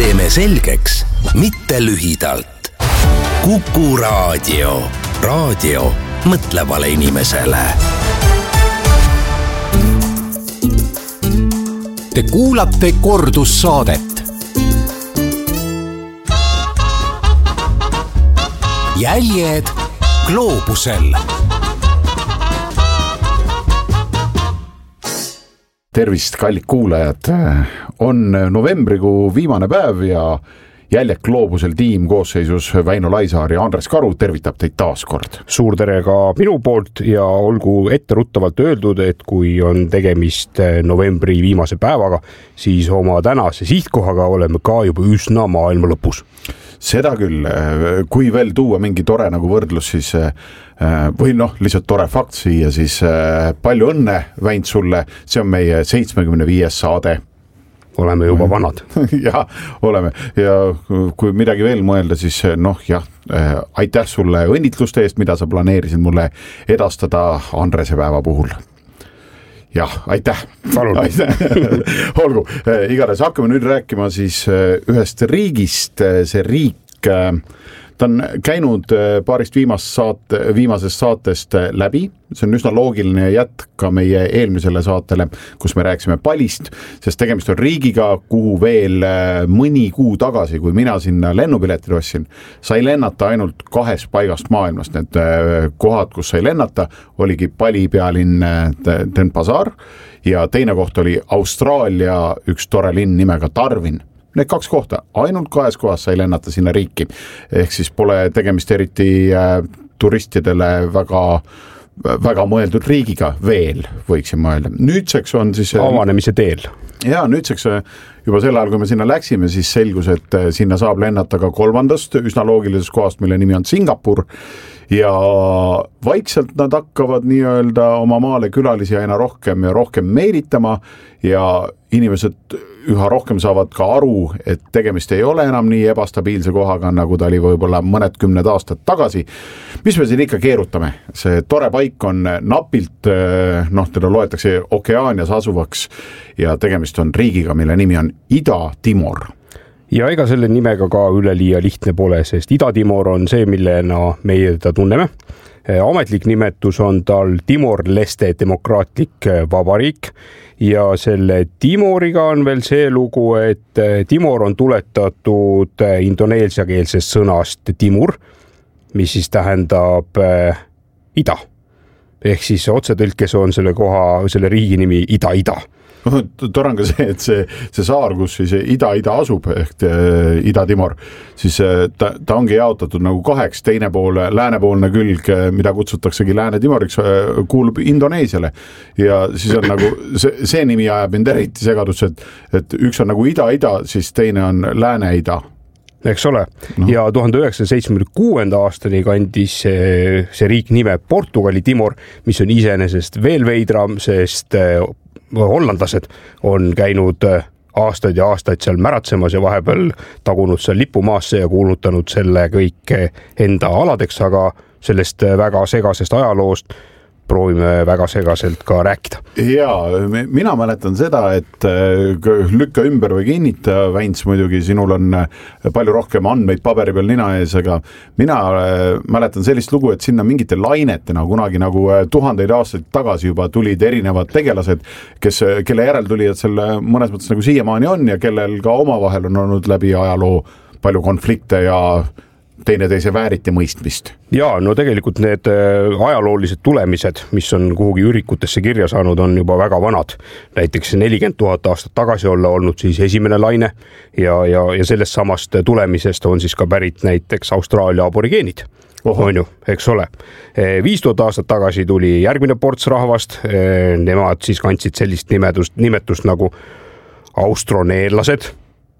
teeme selgeks, mitte lühidalt. Kuku Raadio. Raadio mõtlevale inimesele. Te kuulate kordussaadet. Jäljed gloobusel. Tervist, kallid kuulajad. On novembrikuu viimane päev ja Jäljed gloobusel tiim koosseisus Väino Laisaar ja Andres Karu tervitab teid taas kord. Suur tere ka minu poolt ja olgu etteruttavalt öeldud, et kui on tegemist novembri viimase päevaga, siis oma tänase sihtkohaga oleme ka juba üsna maailma lõpus. Seda küll, kui veel tuua mingi tore nagu võrdlus, siis või lihtsalt tore fakt siia, siis palju õnne, Väint, sulle, see on meie 75. saade. Oleme juba vanad. Ja, oleme. Ja kui midagi veel mõelda, siis aitäh sulle õnnitluste eest, mida sa planeerisid mulle edastada Andrese päeva puhul. Jah, aitäh. Palun. Olgu, igatahes hakkame nüüd rääkima siis ühest riigist. See riik, ta on käinud paarist viimasest saatest läbi. See on üsna loogiline jätk ka meie eelmisele saatele, kus me rääksime Palist, sest tegemist on riigiga, kuhu veel mõni kuu tagasi, kui mina sinna lennupiletid ostsin, sai lennata ainult 2 paigast maailmast. Need kohad, kus sai lennata, oligi Pali pealinn Denpasar ja teine koht oli Austraalia üks tore linn nimega Darwin. Need 2 kohta, ainult 2 kohas sai lennata sinna riiki. Ehk siis pole tegemist eriti turistidele väga mõeldud riigiga veel, võiksin mõelda. Nüüdseks on siis avanemise teel. Ja nüüdseks juba sel ajal, kui me sinna läksime, siis selgus, et sinna saab lennata ka 3. üsna loogilisest kohast, mille nimi on Singapur. Ja vaikselt nad hakkavad nii-öelda oma maale külalisi aina rohkem ja rohkem meelitama ja inimesed üha rohkem saavad ka aru, et tegemist ei ole enam nii ebastabiilse kohaga, nagu ta oli võib-olla mõned 10 aastat tagasi. Mis me siin ikka keerutame? See tore paik on napilt, teda loetakse okeaanias asuvaks ja tegemist on riigiga, mille nimi on Ida-Timor. Ja ega selle nimega ka üleliia lihtne pole, sest Ida-Timor on see, millena meie ta tunneme. Ametlik nimetus on tal Timor-Leste demokraatlik vabariik ja selle Timoriga on veel see lugu, et Timor on tuletatud indoneesiakeelsest sõnast Timur, mis siis tähendab ida. Ehk siis otsetõlkes on selle riigi nimi Ida-Ida. Tore on ka see, et see saar, kus siis Ida-Ida asub, ehk Ida-Timor, siis ta ongi jaotatud nagu 2, teine pool, läänepoolne külg, mida kutsutaksegi Lääne-Timoriks, kuulub Indoneesiale. Ja siis on nagu, see nimi ajab mind eriti segadus, et üks on nagu Ida-Ida, siis teine on Lääne-Ida. Eks ole. Ja 1976. aastani kandis see riik nime Portugali Timor, mis on iseenesest veel veidram, sest hollandlased on käinud aastaid ja aastaid seal märatsemas ja vahepeal tagunud seal lipumaasse ja kuulutanud selle kõik enda aladeks, aga sellest väga segasest ajaloost proovime väga segaselt ka rääkida. Jaa, mina mäletan seda, et lükka ümber või kinnita, Väints muidugi, sinul on palju rohkem andmeid paberi peal nina ees, aga mina mäletan sellist lugu, et sinna mingite lainetena kunagi nagu 1000 aastaid tagasi juba tulid erinevad tegelased, kelle järeltulijad selle mõnes mõttes nagu siiamaani on ja kellel ka omavahel on olnud läbi ajaloo palju konflikte ja teineteise vääriti mõistmist. Ja, no tegelikult need ajaloolised tulemised, mis on kuhugi ürikutesse kirja saanud, on juba väga vanad. Näiteks 40 000 aastat tagasi olla olnud siis esimene laine ja sellest samast tulemisest on siis ka pärit näiteks Austraalia aborigeenid. On ju, eks ole. 5000 aastat tagasi tuli järgmine ports rahvast, nemad siis kandsid sellist nimetust nagu austroneerlased.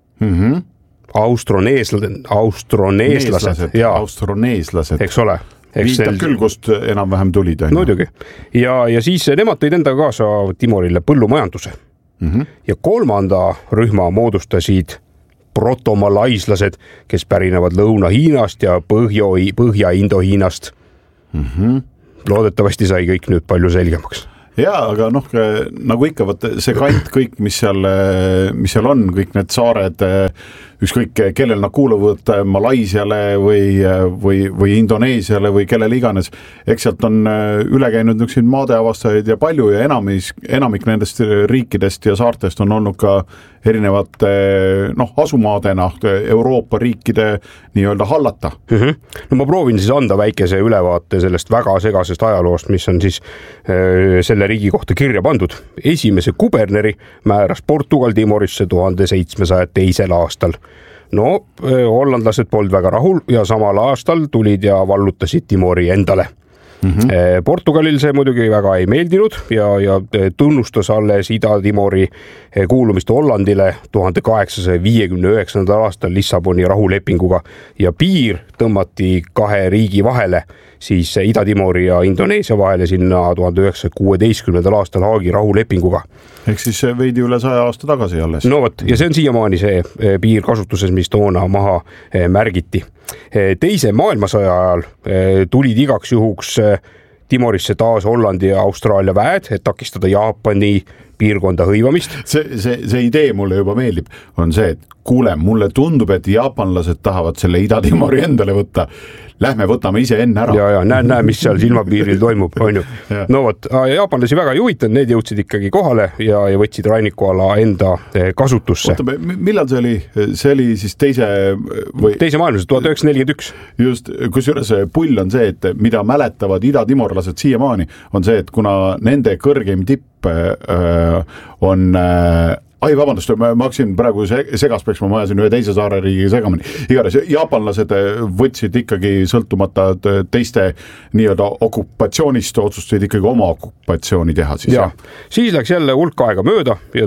Austroneeslased, eks ole. Viitab küll, kust enam-vähem tulid. Muidugi. Ja siis nemad tõid enda kaasa Timorile põllumajanduse. Ja 3. rühma moodustasid protomalaislased, kes pärinevad Lõuna-Hiinast ja Põhja-Indo-Hiinast. Loodetavasti sai kõik nüüd palju selgemaks. Jaa, aga nagu ikka, see kant kõik, mis seal on, kõik need saared ükskõik kellel nad kuuluvad Malaisiale või Indoneesiale või kellele iganes, eks sealt on üle käinud niisuguseid maadeavastajaid ja palju ja enamik nendest riikidest ja saartest on olnud ka erinevate asumaadena Euroopa riikide nii-öelda hallata. No ma proovin siis anda väikese ülevaate sellest väga segasest ajaloost, mis on siis selle riigi kohta kirja pandud. Esimese kuberneri määras Portugal Timorisse 1702. aastal. No, hollandlased polnud väga rahul ja samal aastal tulid ja vallutasid Timori endale. Portugalil see muidugi väga ei meeldinud ja tunnustas alles Ida-Timori kuulumist Hollandile 1859. aastal Lissaboni rahulepinguga ja piir tõmmati kahe riigi vahele, siis Ida-Timori ja Indoneesia vahele sinna 1916. aastal Haagi rahulepinguga. Ehk siis veidi üle 100 aasta tagasi alles. No võt, ja see on siiamaani see piir kasutuses, mis toona maha märgiti. Teise maailmasõja ajal tulid igaks juhuks Timorisse taas Hollandi ja Austraalia väed, et takistada Jaapani piirkonda hõivamist. See idee mulle juba meeldib, on see, et kuule, mulle tundub, et jaapanlased tahavad selle Ida-Timori endale võtta. Lähme võtame ise enne ära. Ja näe, mis seal silmapiiril toimub, on ju. No võt, jaapanlasi väga ei huvitanud, need jõudsid ikkagi kohale ja võtsid rannikuala enda kasutusse. Oota, millal see oli? See oli siis teise maailmasõja 1941. Just, kusjuures pull on see, et mida mäletavad ida-timorlased siiamaani, on see, et kuna nende kõrgeim tipp on vabandust, ma hakkasin praegu segaspeks, ma ajasin ühe teise saare riigiga segamini. Iganes, jaapanlased võtsid ikkagi sõltumata teiste nii-öelda okupatsioonist, otsustasid ikkagi oma okupatsiooni teha. Siis läks jälle hulk aega mööda ja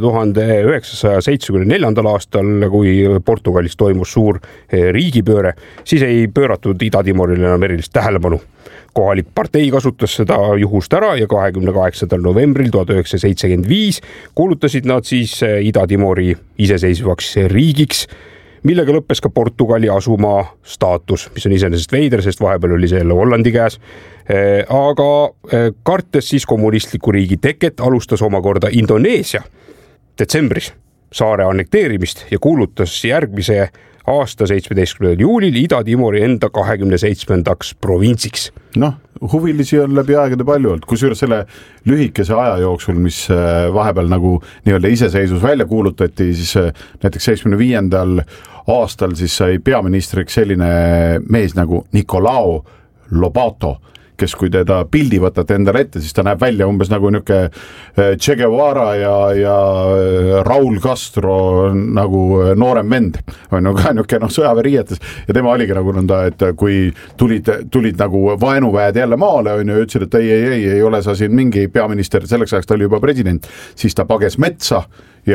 1974. aastal, kui Portugalis toimus suur riigipööre, siis ei pööratud Ida-Timorile enam erilist tähelepanu. Kohalik partei kasutas seda juhust ära ja 28. novembril 1975 kuulutasid nad siis Ida-Timori iseseisvaks riigiks, millega lõppes ka Portugali asumaa staatus, mis on iseenesest veider, sest vahepeal oli see jälle Hollandi käes. Aga kartes siis kommunistliku riigi teket alustas omakorda Indoneesia detsembris saare annekteerimist ja kuulutas järgmise aasta 17. juulil Ida-Timori enda 27. provintsiks. Huvilisi on läbi aegade palju olnud, kusjuures selle lühikese aja jooksul, mis vahepeal nagu nii-öelda iseseisvus välja kuulutati, siis näiteks 75. aastal siis sai peaministriks selline mees nagu Nicolao Lobato, kes kui teda pildi võtate endale ette, siis ta näeb välja umbes nagu niuke Che Guevara ja Raul Castro nagu noorem vend, on ka niuke sõjaväeriietes ja tema oligi nagu nõnda, et kui tulid nagu vaenuväed jälle maale, on ju, ütlesid, et ei ole sa siin mingi peaminister, selleks ajaks ta oli juba president, siis ta pages metsa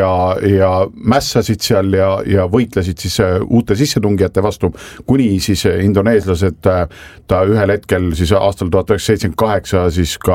ja mässasid seal ja võitlesid siis uute sissetungijate vastu, kuni siis indoneeslased ta ühel hetkel siis aastal 1978 siis ka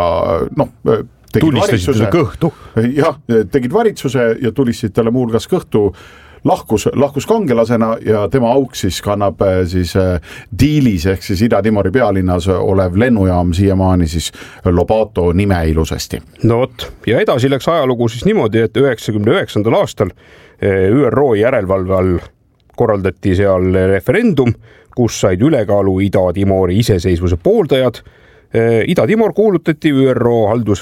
tulistasid talle kõhtu. Jah, tegid varitsuse ja tulistasid talle muulgas kõhtu, lahkus kangelasena ja tema auk siis kannab siis Diilis ehk siis Ida-Timori pealinnas olev lennujaam siiamaani siis Lobato nime ilusasti. No võt, ja edasi läks ajalugu siis niimoodi, et 99. aastal ÜRO järelevalve all korraldati seal referendum, kus said ülekaalu Ida-Timori iseseisvuse pooldajad. Ida-Timor kuulutati ÜRO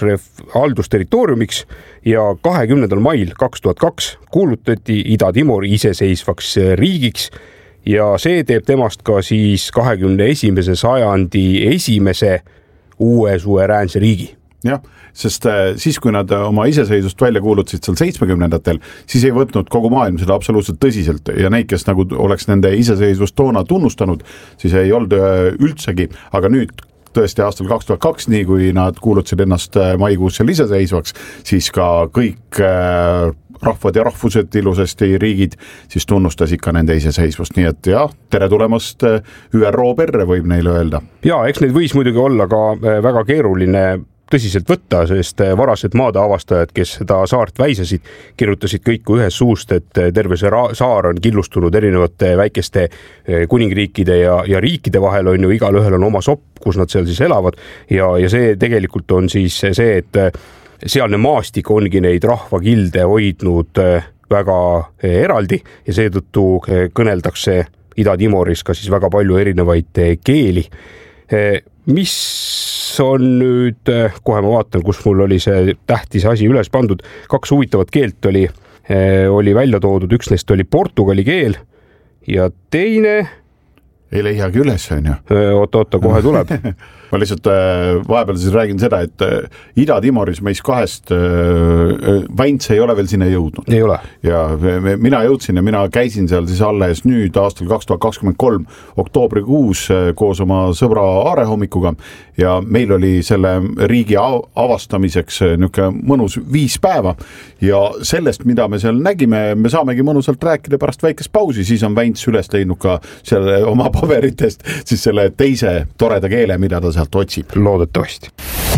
haldusterritooriumiks ja 20. mail 2002 kuulutati Ida-Timori iseseisvaks riigiks ja see teeb temast ka siis 21. sajandi esimese uue suveräänse riigi. Jah, sest siis, kui nad oma iseseisvust välja kuulutasid seal 70-ndatel, siis ei võtnud kogu maailm seda absoluutselt tõsiselt ja neid, kes nagu oleks nende iseseisvust toona tunnustanud, siis ei olnud üldsegi, aga nüüd tõesti aastal 2002, nii kui nad kuulutasid ennast maikuus seal iseseisvaks, siis ka kõik rahvad ja rahvused ilusasti riigid siis tunnustas ikka nende iseseisvust, nii et jah, tere tulemast ÜRO perre, võib neile öelda. Ja, eks neid võis muidugi olla ka väga keeruline tõsiselt võtta, sest varased maadeavastajad, kes seda saart väisasid, kirjutasid kõik ühes suust, et terve see saar on killustunud erinevate väikeste kuningriikide ja riikide vahel, on ju, igal ühel on oma sopp, kus nad seal siis elavad ja see tegelikult on siis see, et sealne maastik ongi neid rahvakilde hoidnud väga eraldi ja seetõttu kõneldakse Ida-Timoris ka siis väga palju erinevaid keeli. Mis on nüüd, kohe ma vaatan, kus mul oli see tähtis asi üles pandud, 2 huvitavat keelt oli välja toodud, üks neist oli portugali keel ja teine... Ei leiagi üles, on ju. Oota, kohe tuleb. Ma lihtsalt vahepeal siis räägin seda, et Ida-Timoris meis 2 Vaints ei ole veel sinna jõudnud. Ei ole. Ja mina jõudsin ja mina käisin seal siis alles nüüd aastal 2023 oktoobrikuus koos oma sõbra Aarehommikuga ja meil oli selle riigi avastamiseks niisugune mõnus 5 päeva ja sellest, mida me seal nägime, me saamegi mõnusalt rääkida pärast väikest pausi, siis on Vaints üles leidnud ka selle oma paberitest siis selle teise toreda keele, mida ta sealt otsib. Loodetavasti.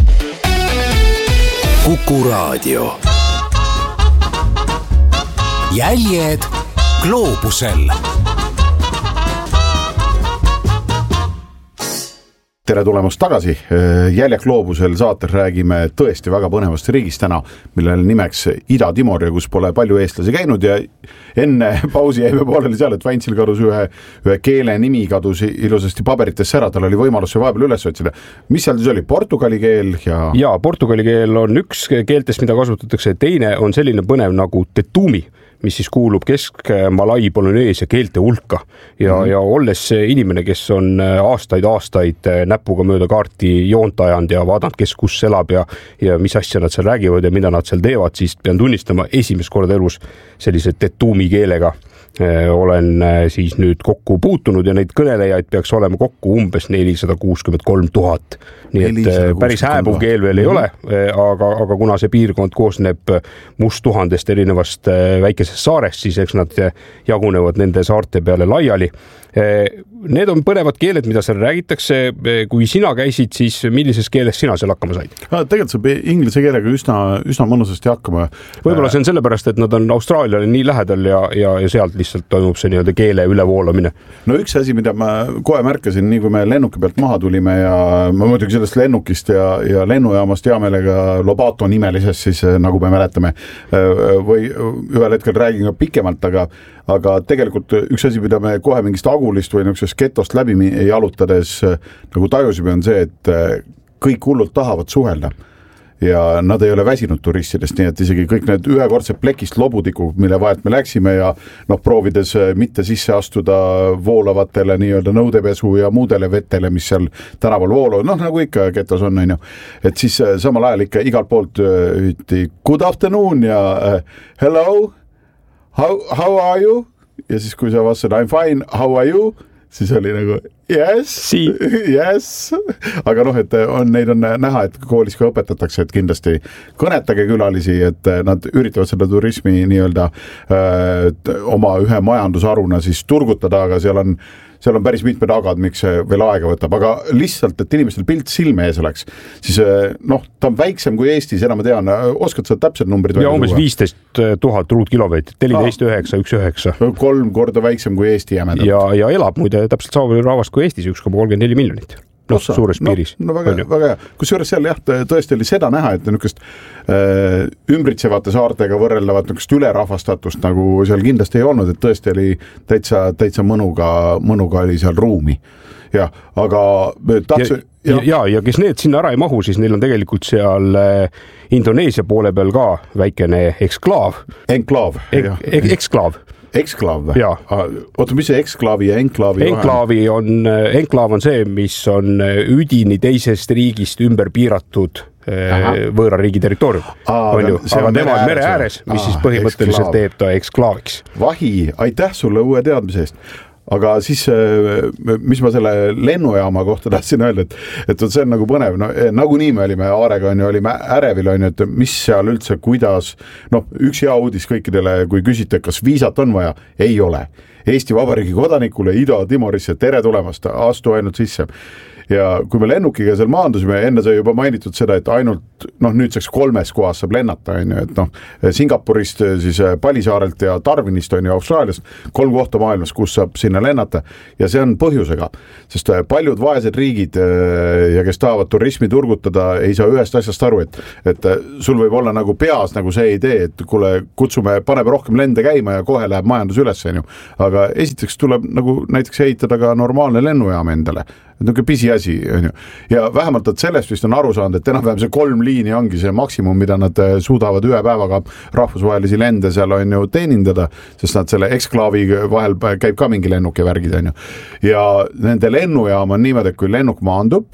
Kuku Raadio. Jäljed gloobusel. Tere tulemast tagasi. Jäljed gloobusel saates räägime tõesti väga põnevast riigist täna, millel nimeks Ida-Timor ja kus pole palju eestlasi käinud ja enne pausi jäime pooleli seal, et Vaintsil kadus ühe keele nimi kadus ilusasti paberitesse ära, tal oli võimalus see vahepeal üles otsida. Mis seal siis oli? Portugali keel ja... Ja, portugali keel on üks keeltest, mida kasutatakse, teine on selline põnev nagu tetumi, mis siis kuulub Kesk-Malai Polüneesia keelte hulka ja olles inimene, kes on aastaid näpuga mööda kaarti joont ajanud ja vaadanud, kes kus elab ja mis asja nad seal räägivad ja mida nad seal teevad, siis pean tunnistama esimest korda elus sellise tetumi keelega olen siis nüüd kokku puutunud ja neid kõnelejaid peaks olema kokku umbes 463 000. Nii et päris hääbuv keel veel ei ole, aga kuna see piirkond koosneb must 1000 erinevast väikesest saarest, siis eks nad jagunevad nende saarte peale laiali. Need on põnevad keeled, mida seal räägitakse. Kui sina käisid, siis millises keeles sina seal hakkama said? Tegelikult saab inglise keelega üsna mõnusasti hakkama. Võib-olla see on sellepärast, et nad on Austraaliale nii lähedal ja sealt lihtsalt toimub see nii-öelda keele ülevoolamine. No üks asi, mida ma kohe märkasin, nii kui me lennuki pealt maha tulime ja ma muidugi sellest lennukist ja lennujaamast hea meelega Lobato nimelisest siis, nagu me mäletame, või ühel hetkel räägin ka pikemalt, aga tegelikult üks asi, mida me kohe mingist agulist või niisugusest getost läbi jalutades nagu tajusime, on see, et kõik hullult tahavad suhelda ja nad ei ole väsinud turistidest, nii et isegi kõik need ühekordsed plekist lobutikud, mille vahelt me läksime ja proovides mitte sisse astuda voolavatele nii-öelda nõudepesu ja muudele vetele, mis seal tänaval voolu, nagu ikka getos on, et siis samal ajal ikka igalt poolt üti good afternoon ja hello, how are you? Ja siis kui sa vastasid I'm fine, how are you? Siis oli nagu yes, aga et neid on näha, et koolis ka õpetatakse, et kindlasti kõnetage külalisi, et nad üritavad seda turismi nii-öelda oma ühe majandusaruna siis turgutada, aga seal on päris mitmed agad, miks see veel aega võtab, aga lihtsalt, et inimestel pilt silme ees oleks, siis ta on väiksem kui Eestis, enam ma tean, oskad sa täpsed numbrid? Ja umbes 15 000 ruutkilomeetrit, 14,919. 3 korda väiksem kui Eesti jämedalt. Ja elab muide täpselt sama rahvast kui Eestis, 1,34 miljonit. Suures piiris. Väga hea. Kusjuures seal tõesti oli seda näha, et niisugust ümbritsevate saartega võrreldavat niisugust ülerahvastatust nagu seal kindlasti ei olnud, et tõesti oli täitsa mõnuga oli seal ruumi. Ja, aga ja kes need sinna ära ei mahu, siis neil on tegelikult seal Indoneesia poole peal ka väikene eksklaav. Eksklaav või? Oota, mis see eksklaavi ja enklaavi enklaav on see, mis on üdini teisest riigist ümber piiratud võõra riigi territoorium. Aga tema on mere ääres, mis siis põhimõtteliselt teeb ta eksklaaviks. Vahi, aitäh sulle uue teadmise eest. Aga siis, mis ma selle lennujaama kohta tahtsin öelda, et see on nagu põnev, nagu nii me olime Aarega, olime ärevil, et mis seal üldse, kuidas, üks hea uudis kõikidele, kui küsite, kas viisat on vaja, ei ole. Eesti Vabariigi kodanikule Ida-Timorisse, tere tulemast, astu ainult sisse. Ja kui me lennukiga seal maandusime, enne sai juba mainitud seda, et ainult nüüdseks 3 kohas saab lennata, et Singapurist, siis Palisaarelt ja Darwinist Austraaliast 3 kohta maailmas, kus saab sinna sinna lennata ja see on põhjusega, sest paljud vaesed riigid ja kes tahavad turismi turgutada, ei saa ühest asjast aru, et sul võib olla nagu peas nagu see idee, et kuule, paneme rohkem lende käima ja kohe läheb majandus üles, aga esiteks tuleb nagu näiteks ehitada ka normaalne lennujaam endale, niisugune pisiasi, ja vähemalt, et sellest vist on aru saanud, et enam-vähem see 3 liini ongi see maksimum, mida nad suudavad ühe päevaga rahvusvahelisi lende seal on ju teenindada, sest nad selle eksklaavi vahel käib ka mingi lennuk ja värgid on ju. Ja nende lennujaam on niimoodi, et kui lennuk maandub,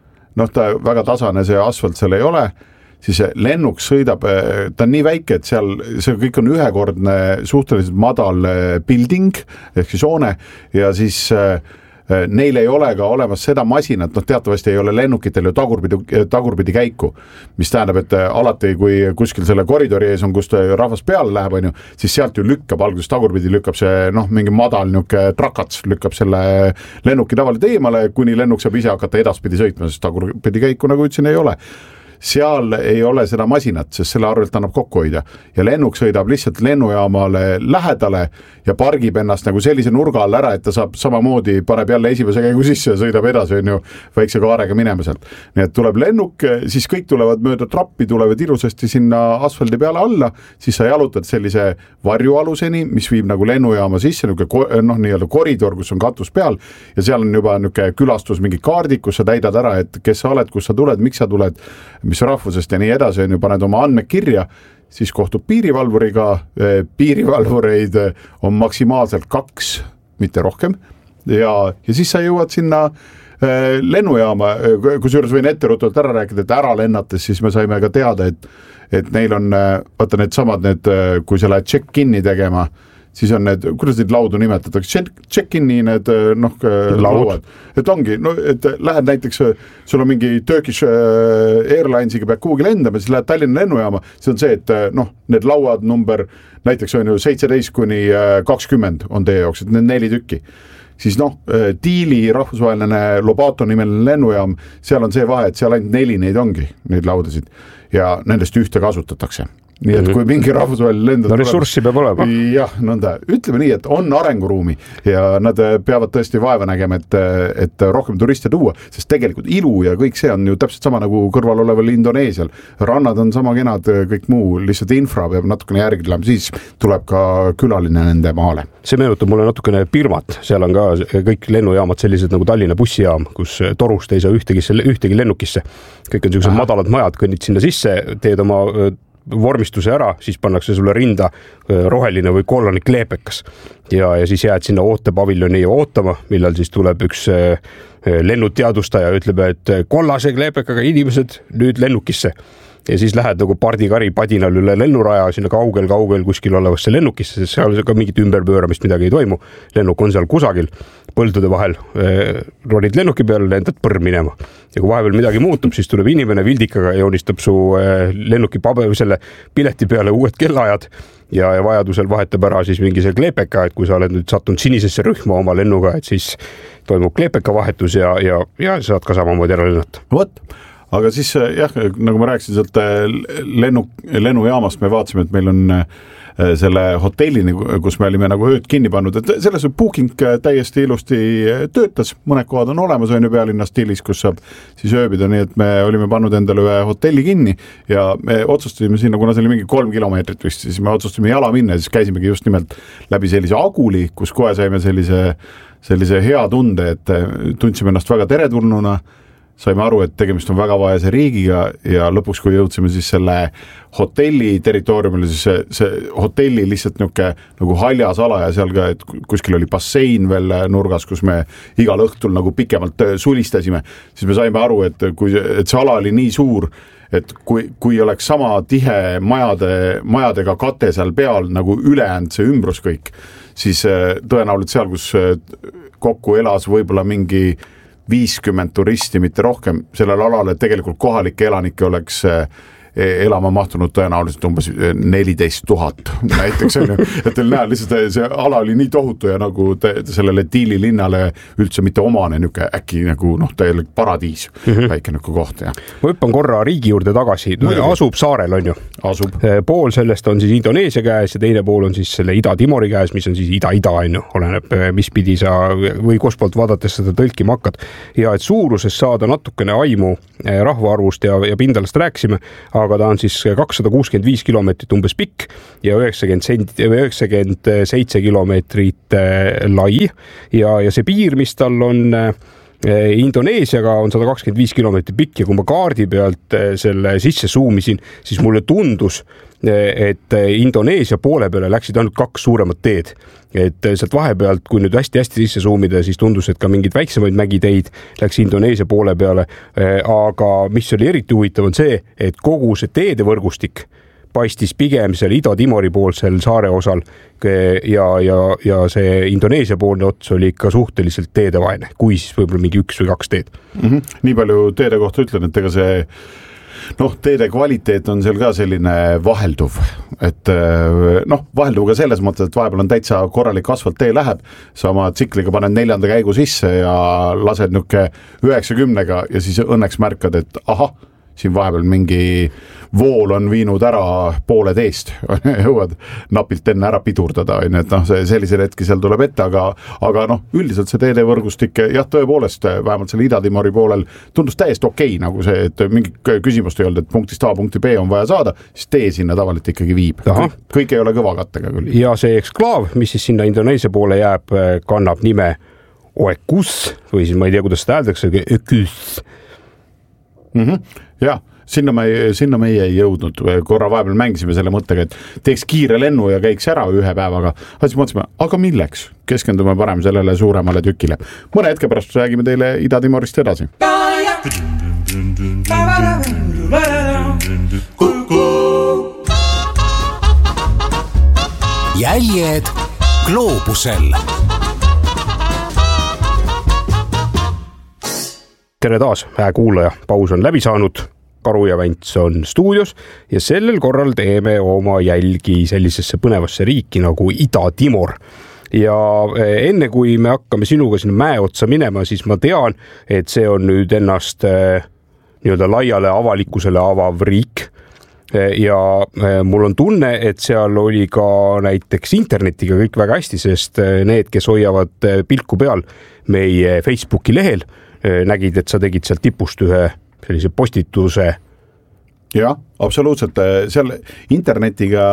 ta väga tasane, see asfalt seal ei ole, siis lennuk sõidab, ta on nii väike, et seal see kõik on ühekordne suhteliselt madal building ehk siis hoone ja siis neil ei ole ka olemas seda masinat, teatavasti ei ole lennukitel ju tagurpidi käiku, mis tähendab, et alati kui kuskil selle koridori ees on, kust rahvas peale läheb, on ju, siis sealt ju lükkab, alguses tagurpidi lükkab see mingi madal niuke trakats, lükkab selle lennuki tavaliselt eemale, kuni lennuk saab ise hakata edaspidi sõitma, sest tagurpidi käiku, nagu ütlesin, ei ole. Seal ei ole seda masinat, sest selle arvelt annab kokku hoida ja lennuk sõidab lihtsalt lennujaamale lähedale ja pargib ennast nagu sellise nurga all ära, et ta saab samamoodi, paneb jälle esimese käigu sisse ja sõidab edasi, on ju, väikse kaarega minema sealt. Nii et tuleb lennuk, siis kõik tulevad mööda trappi, tulevad ilusasti sinna asfaldi peale alla, siis sa jalutad sellise varjualuseni, mis viib nagu lennujaama sisse, nii-öelda koridor, kus on katus peal ja seal on juba külastus mingi kaardid, kus sa täidad ära, et kes sa oled, kus sa tuled, miks sa tuled, mis rahvusest ja nii edasi on ju, paned oma andmed kirja, siis kohtub piirivalvuriga, piirivalvureid on maksimaalselt 2, mitte rohkem ja siis sa jõuad sinna lennujaama, kusjuures võin etterutult ära rääkida, et ära lennates, siis me saime ka teada, et neil on, vaata need samad, kui sa lähed check-in'i tegema, siis on need, kuidas neid laudu nimetatakse, check-in'i need lauad, et ongi, et lähed näiteks, sul on mingi Turkish Airlinesiga pead kuhugi lendama, siis lähed Tallinna lennujaama, see on see, et need lauad number, näiteks on ju 17-20 on teie jaoks, et need 4 tükki. Siis Tiili rahvusvaheline Lobato nimeline lennujaam, seal on see vahe, et seal ainult 4 neid ongi, neid laudasid ja nendest ühte kasutatakse. Nii et kui mingi rahvusvaheline lend ressurssi peab olema. Jah, ütleme nii, et on arenguruumi ja nad peavad tõesti vaeva nägema, et rohkem turiste tuua, sest tegelikult ilu ja kõik see on ju täpselt sama nagu kõrval oleval Indoneesial. Rannad on sama kenad, kõik muu, lihtsalt infra peab natukene järgi tulema, siis tuleb ka külaline nende maale. See meenutab mulle natukene Birmat, seal on ka kõik lennujaamad sellised nagu Tallinna bussijaam, kus torust ei saa ühtegi lennukisse. Kõik on sellised madalad majad, kõnnid sinna sisse, teed oma vormistuse ära, siis pannakse sulle rinda roheline või kollane kleepekas ja siis jääd sinna ootepaviljoni ootama, millal siis tuleb üks lennuteadustaja ja ütleb, et kollase kleepekaga inimesed nüüd lennukisse ja siis lähed nagu pardikari padinal üle lennuraja sinna kaugel kuskil olevasse lennukisse, sest seal ka mingit ümberpööramist midagi ei toimu, lennuk on seal kusagil põldude vahel, ronid lennuki peale, lendad põrm minema ja kui vahepeal midagi muutub, siis tuleb inimene vildikaga ja joonistab su lennuki selle pileti peale uued kellaajad ja vajadusel vahetab ära siis mingi see kleepeka, et kui sa oled nüüd sattunud sinisesse rühma oma lennuga, et siis toimub kleepeka vahetus ja saad ka samamoodi ära lennata. Vot, aga siis jah, nagu ma rääkisin sealt lennujaamast, me vaatasime, et meil on selle hotellini, kus me olime nagu ööd kinni pannud, et selles Booking täiesti ilusti töötas, mõned kohad on olemas, on ju pealinna stiilis, kus saab siis ööbida, nii et me olime pannud endale ühe hotelli kinni ja me otsustasime sinna, kuna see oli mingi 3 kilomeetrit vist, siis me otsustasime jala minna ja siis käisimegi just nimelt läbi sellise aguli, kus kohe saime sellise hea tunde, et tundsime ennast väga teretulnuna, saime aru, et tegemist on väga vaese riigiga ja lõpuks, kui jõudsime siis selle hotelli territooriumile, siis see hotelli lihtsalt nagu haljas ala ja seal ka, et kuskil oli bassein veel nurgas, kus me igal õhtul nagu pikemalt sulistasime, siis me saime aru, et see ala oli nii suur, et kui oleks sama tihe majadega kate seal peal nagu ülejäänud see ümbrus kõik, siis tõenäoliselt seal, kus kokku elas võib-olla mingi 50 turisti, mitte rohkem sellel alal, et tegelikult kohalikke elanikke oleks elama mahtunud tõenäoliselt umbes 14 000 näiteks on ju, et teil näha lihtsalt see ala oli nii tohutu ja nagu sellele Tiili linnale üldse mitte omane niuke äkki nagu täielik paradiis, väike niuke koht. Ja. Ma hüppan korra riigi juurde tagasi, asub saarel on ju. Asub. Pool sellest on siis Indoneesia käes ja teine pool on siis selle Ida-Timori käes, mis on siis ida on ju, oleneb mis pidi sa või kospoolt vaadates seda tõlkima hakkad. Ja et suuruses saada natukene aimu rahvaarvust ja pindalast rääkisime, aga ta on siis 265 kilomeetrit umbes pikk ja 97 kilomeetrit lai ja see piir, mis tal on Indoneesiaga on 125 kilomeetrit pikk ja kui ma kaardi pealt selle sisse suumisin, siis mulle tundus, et Indoneesia poole peale läksid ainult 2 suuremat teed. Et sealt vahepealt, kui nüüd hästi-hästi sisse suumida, siis tundus, et ka mingid väiksemaid mägiteid läks Indoneesia poole peale. Aga mis oli eriti huvitav on see, et kogu see teedevõrgustik paistis pigem seal Ida-Timori poolsel saare osal ja see Indoneesia poolne ots oli ikka suhteliselt teedevaene, kui siis võib-olla mingi 1 või 2 teed. Nii palju teede kohta ütlen, et ega see teede kvaliteet on seal ka selline vahelduv, et vahelduv ka selles mõttes, et vahepeal on täitsa korralik asfalttee läheb, sama tsikliga paned 4. käigu sisse ja lased niuke 90-ga ja siis õnneks märkad, et ahah, siin vahepeal mingi vool on viinud ära poole teest, jõuad napilt enne ära pidurdada, et sellisel hetki seal tuleb ette, aga üldiselt see teedevõrgustik, jah, tõepoolest, vähemalt selle Ida-Timori poolel tundus täiesti okei, nagu see, et mingi küsimust ei olnud, et punktist A punkti B on vaja saada, siis tee sinna tavaliselt ikkagi viib. Kõik ei ole kõvakattega küll. Ja see eksklaav, mis siis sinna Indoneesia poole jääb, kannab nime Oekus või siis ma ei tea, kuidas seda hääldakse, Ökus. Jah, sinna meie ei jõudnud, korra vahepeal mängisime selle mõttega, et teeks kiire lennu ja käiks ära 1 päevaga, aga siis mõtlesime, aga milleks? Keskendume parem sellele suuremale tükile. Mõne hetke pärast räägime teile Ida-Timorist edasi. Jäljed gloobusel. Tere taas, kuulaja, paus on läbi saanud, Karu ja Vents on stuudios ja sellel korral teeme oma jälgi sellisesse põnevasse riiki nagu Ida-Timor. Ja enne kui me hakkame sinuga sinna mäe otsa minema, siis ma tean, et see on nüüd ennast nii-öelda laiale avalikkusele avav riik. Ja mul on tunne, et seal oli ka näiteks internetiga kõik väga hästi, sest need, kes hoiavad pilku peal meie Facebooki lehel, nägid, et sa tegid seal tipust ühe sellise postituse. Jah, absoluutselt. Seal internetiga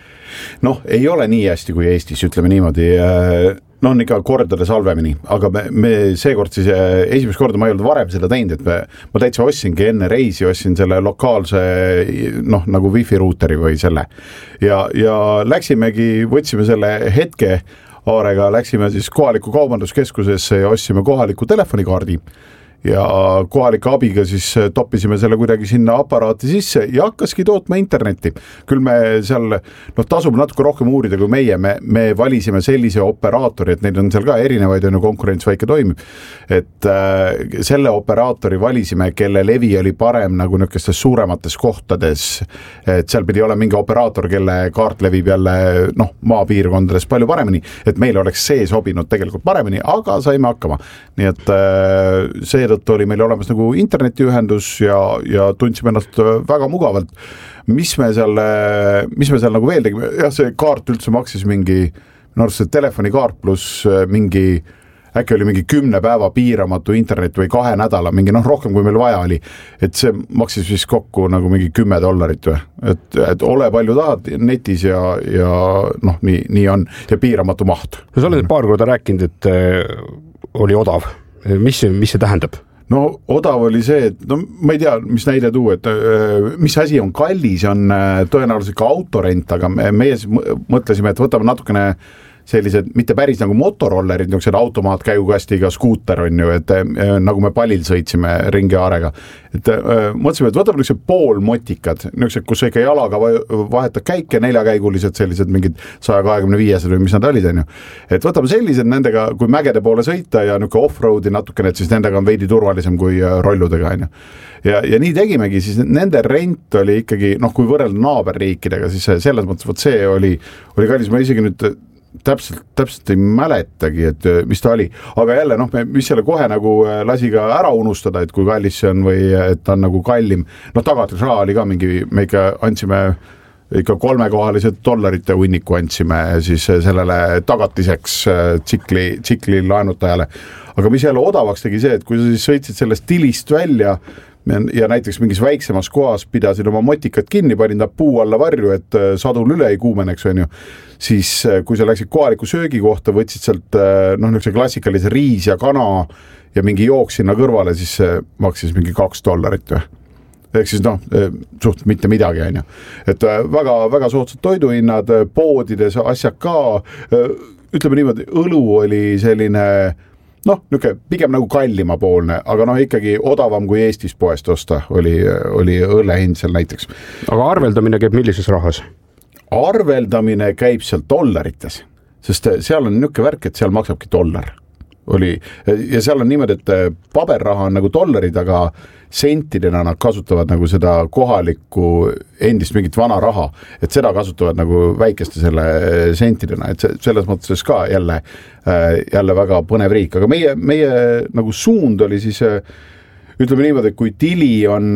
ei ole nii hästi kui Eestis, ütleme niimoodi. On ikka kordades halvemini, aga me seekord siis esimest korda ma ei olnud varem seda teinud, et ma täitsa ostsingi enne reisi, ostsin selle lokaalse nagu wifi ruuteri või selle ja läksimegi, võtsime selle hetke Aarega, läksime siis kohaliku kaubanduskeskusesse ja ostsime kohaliku telefonikaardi ja kohalike abiga siis toppisime selle kuidagi sinna aparaati sisse ja hakkaski tootma internetti. Küll me seal, tasub natuke rohkem uurida kui me valisime sellise operaatori, et neid on seal ka erinevaid, on ju konkurents väike toimib, et selle operaatori valisime, kelle levi oli parem nagu niisugustes suuremates kohtades, et seal pidi olema mingi operaator, kelle kaart levib jälle maapiirkondades palju paremini, et meil oleks see sobinud tegelikult paremini, aga saime hakkama. Nii et seetõttu oli meil olemas nagu internetiühendus ja tundsime ennast väga mugavalt. Mis me seal nagu veel tegime? Jah, see kaart üldse maksis mingi, see telefonikaart pluss mingi, äkki oli mingi 10 päeva piiramatu internet või 2 nädala, mingi rohkem kui meil vaja oli. Et see maksis vist kokku nagu mingi $10 või. Et ole palju tahad netis ja nii on ja piiramatu maht. No sa oled paar korda rääkinud, et oli odav. Mis see tähendab? Odav oli see, et ma ei tea, mis näide tuu, et mis asi on kallis, on tõenäoliselt ka autorent, aga meie mõtlesime, et võtame natukene sellised, mitte päris nagu motorollerid, niisugused automaatkäigukastiga skuuter on ju, et nagu me palil sõitsime ringiaarega. Et mõtlesime, et võtame niisugused poolmotikad, niisugused, kus ikka jalaga vahetad käike, 4-käigulised sellised mingid 125 või mis nad olid, on ju. Et võtame sellised nendega, kui mägede poole sõita ja niisugune off-roadi natukene, et siis nendega on veidi turvalisem kui rolludega, on ju. Ja nii tegimegi, siis nende rent oli ikkagi, kui võrrelda naaberriikidega, siis selles mõttes, võt see oli kallis, ma isegi nüüd täpselt ei mäletagi, et mis ta oli, aga jälle mis selle kohe nagu lasi ka ära unustada, et kui kallis see on või et ta on nagu kallim, tagatisraha oli ka mingi, me ikka andsime ikka 3-kohalised dollarite hunniku andsime siis sellele tagatiseks tsikli laenutajale, aga mis jälle odavaks tegi see, et kui sa siis sõitsid sellest tilist välja ja näiteks mingis väiksemas kohas pidasid oma motikat kinni, panin ta puu alla varju, et sadul üle ei kuumeneks, on ju, siis kui sa läksid kohaliku söögi kohta, võtsid sealt niisuguse klassikalise riis ja kana ja mingi jook sinna kõrvale, siis maksis mingi $2 või. Ehk siis suht mitte midagi, on ju. Et väga, väga soodsad toiduhinnad, poodides asjad ka, ütleme niimoodi, õlu oli selline pigem nagu kallimapoolne, aga ikkagi odavam kui Eestis poest osta oli õllehind seal näiteks. Aga arveldamine käib millises rahas? Arveldamine käib seal dollarites, sest seal on niisugune värk, et seal maksabki dollar. Ja seal on niimoodi, et paberraha on nagu dollarid, aga sentidena nad kasutavad nagu seda kohalikku endist mingit vana raha, et seda kasutavad nagu väikeste selle sentidena, et selles mõttes ka jälle väga põnev riik, aga meie nagu suund oli siis, ütleme niimoodi, et kui Tili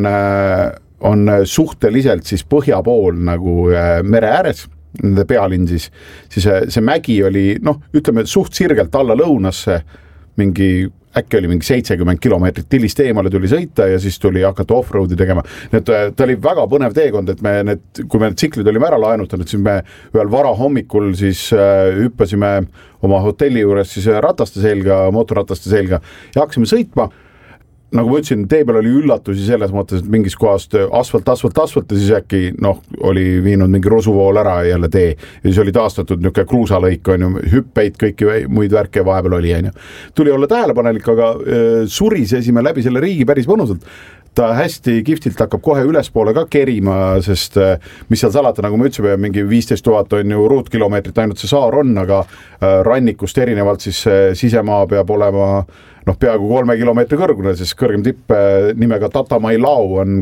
on suhteliselt siis põhja pool nagu mere ääres, nende pealinn siis see mägi oli, ütleme suht sirgelt alla lõunasse, äkki oli mingi 70 kilomeetrit Tilist eemale tuli sõita ja siis tuli hakata off-roadi tegema. Nii et ta oli väga põnev teekond, et kui me need tsiklid olime ära laenutanud, siis me ühel varahommikul siis hüppasime oma hotelli juures siis mootorrataste selga ja hakkasime sõitma. Nagu ma ütlesin, tee peal oli üllatusi selles mõttes, et mingis kohast asfalt ja siis äkki oli viinud mingi rusuvool ära jälle tee ja siis oli taastatud niisugune kruusalõik, on ju, hüppeid, kõiki muid värke vahepeal oli, on ju. Tuli olla tähelepanelik, aga surisesime läbi selle riigi päris mõnusalt. Ta hästi kihvtilt hakkab kohe ülespoole ka kerima, sest mis seal salata, nagu me ütlesime, mingi 15 000 on ju ruutkilomeetrit ainult see saar on, aga rannikust erinevalt siis sisemaa peab olema peaaegu 3 kilomeetri kõrgune, siis kõrgem tipp nimega Tatamailau on